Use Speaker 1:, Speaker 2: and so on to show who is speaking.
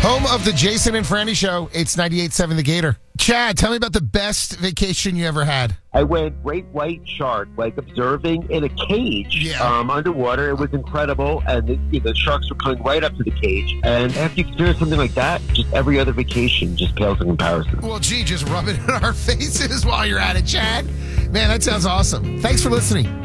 Speaker 1: Home of the Jason and Franny Show. It's 98.7 The Gator. Chad, tell me about the best vacation you ever had.
Speaker 2: I went great white shark, like observing in a cage underwater. It was incredible. And the sharks were coming right up to the cage. And after you experience something like that, just every other vacation just pales in comparison.
Speaker 1: Well, gee, just rub it in our faces while you're at it, Chad. Man, that sounds awesome. Thanks for listening.